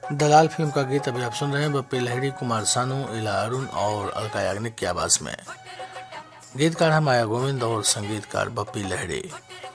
दलाल film का गीत अभी आप सुन रहे हैं बप्पी लहरी, कुमार सानू, इला अरुण और अलका याग्निक की आवाज में। गीतकार हैं माया गोविंद और संगीतकार बप्पी लहरी।